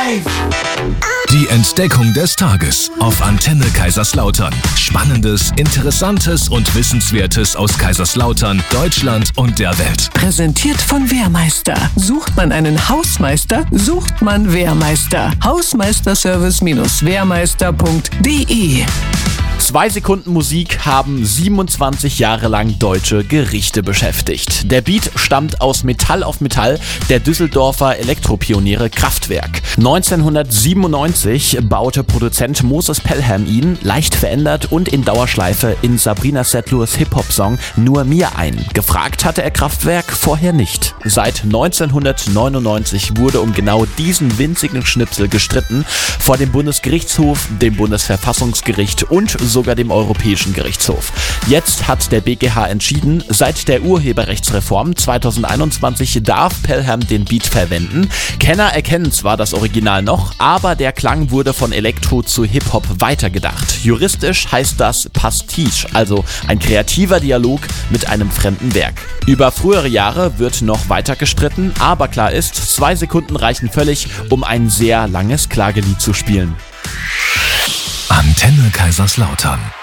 Die Entdeckung des Tages auf Antenne Kaiserslautern. Spannendes, Interessantes und Wissenswertes aus Kaiserslautern, Deutschland und der Welt. Präsentiert von Wehrmeister. Sucht man einen Hausmeister, sucht man Wehrmeister. Hausmeisterservice-wehrmeister.de. 2 Sekunden Musik haben 27 Jahre lang deutsche Gerichte beschäftigt. Der Beat stammt aus Metall auf Metall der Düsseldorfer Elektropioniere Kraftwerk. 1997 baute Produzent Moses Pelham ihn, leicht verändert und in Dauerschleife, in Sabrina Settlurs Hip-Hop-Song Nur mir ein. Gefragt hatte er Kraftwerk vorher nicht. Seit 1999 wurde um genau diesen winzigen Schnipsel gestritten vor dem Bundesgerichtshof, dem Bundesverfassungsgericht und sogar dem Europäischen Gerichtshof. Jetzt hat der BGH entschieden, seit der Urheberrechtsreform 2021 darf Pelham den Beat verwenden. Kenner erkennen zwar das Original noch, aber der Klang wurde von Elektro zu Hip-Hop weitergedacht. Juristisch heißt das Pastiche, also ein kreativer Dialog mit einem fremden Werk. Über frühere Jahre wird noch weiter gestritten, aber klar ist, 2 Sekunden reichen völlig, um ein sehr langes Klagelied zu spielen. Antenne Kaiserslautern.